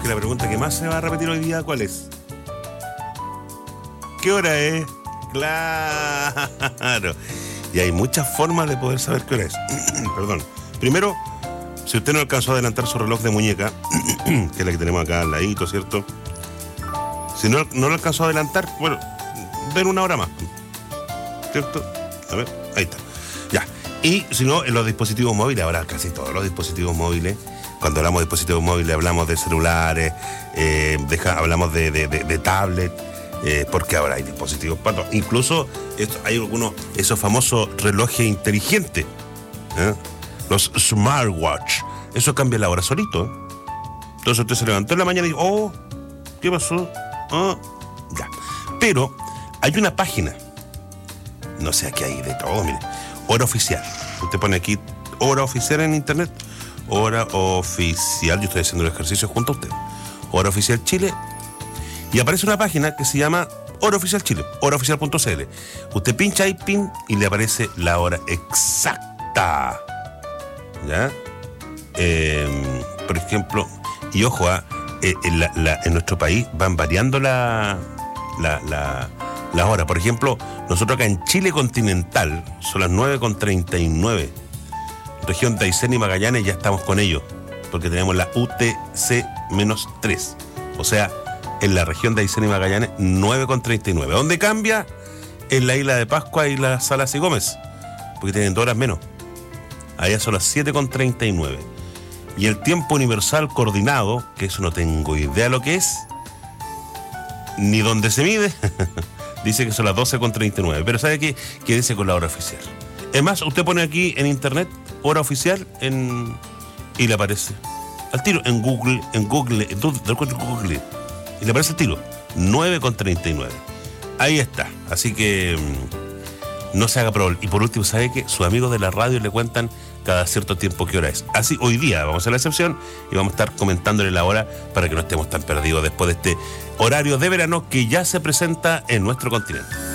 la pregunta que más se va a repetir hoy día, ¿cuál es? ¿Qué hora es? Claro. Y hay muchas formas de poder saber qué hora es. Perdón. Primero, si usted no alcanzó a adelantar su reloj de muñeca, que es la que tenemos acá al ladito, ¿cierto? Si no lo alcanzó a adelantar, bueno, ven una hora más, ¿cierto? A ver, ahí está. Ya. Y si no, en los dispositivos móviles, ahora casi todos los dispositivos móviles, cuando hablamos de dispositivos móviles hablamos de celulares, hablamos de tablet, porque ahora hay dispositivos para todo. Incluso hay algunos, esos famosos relojes inteligentes, los smartwatch, eso cambia la hora solito. Entonces usted se levantó en la mañana y dijo, oh, ¿qué pasó? Ya. Pero hay una página, no sé, aquí hay de todo, mire, hora oficial. Usted pone aquí hora oficial en internet, hora oficial, yo estoy haciendo el ejercicio junto a usted, hora oficial Chile, y aparece una página que se llama Hora Oficial Chile, horaoficial.cl. Usted pincha ahí, pin, y le aparece la hora exacta. ¿Ya? Por ejemplo, y ojo, en nuestro país van variando la hora. Por ejemplo, nosotros acá en Chile continental son las 9:39. Región de Aysén y Magallanes ya estamos con ellos, porque tenemos la UTC-3. O sea, en la región de Aysén y Magallanes, 9:39. ¿Dónde cambia? En la isla de Pascua y las Salas y Gómez, porque tienen 2 horas menos. Allá son las 7:39. Y el tiempo universal coordinado, que eso no tengo idea lo que es, ni dónde se mide, dice que son las 12:39. Pero ¿sabe qué? Quédese con la hora oficial. Es más, usted pone aquí en internet, hora oficial, y le aparece al tiro, en Google, y le aparece el tiro, 9:39. Ahí está. Así que no se haga problema. Y por último, ¿sabe qué? Sus amigos de la radio le cuentan cada cierto tiempo qué hora es. Así, hoy día vamos a hacer la excepción y vamos a estar comentándole la hora para que no estemos tan perdidos después de este horario de verano que ya se presenta en nuestro continente.